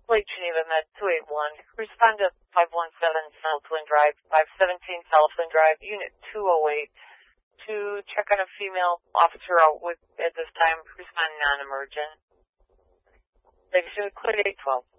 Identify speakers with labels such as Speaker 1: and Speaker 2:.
Speaker 1: Lake Geneva Med 281. Respond to 517 Southwind Drive, 517 Southwind Drive, Unit 208. To check on a female officer out with at this time. Respond non-emergent. Lake Geneva, cleared 812.